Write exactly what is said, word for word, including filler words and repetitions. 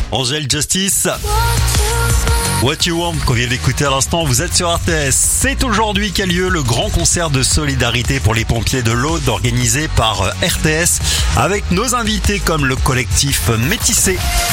Angel Justice, What You Want, qu'on vient d'écouter à l'instant, vous êtes sur R T S. C'est aujourd'hui qu'a lieu le grand concert de solidarité pour les pompiers de l'Aude organisé par R T S avec nos invités comme le collectif Métissé.